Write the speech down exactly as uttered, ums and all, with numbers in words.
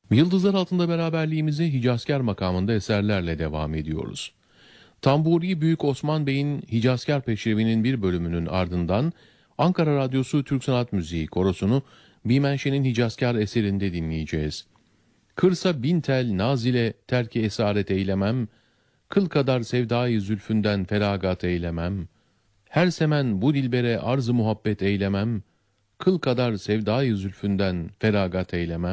Yıldızlar altında beraberliğimizi Hicazkar makamında eserlerle devam ediyoruz. Tamburi Büyük Osman Bey'in Hicazkar Peşrevi'nin bir bölümünün ardından Ankara Radyosu Türk Sanat Müziği Korosu'nu Bimenşe'nin Hicazkar eserinde dinleyeceğiz. Kırsa bin tel nazile terki esaret eylemem, kıl kadar sevdayı zülfünden feragat eylemem, her semen bu dilbere arz-ı muhabbet eylemem, kıl kadar sevdayı zülfünden feragat eylemem.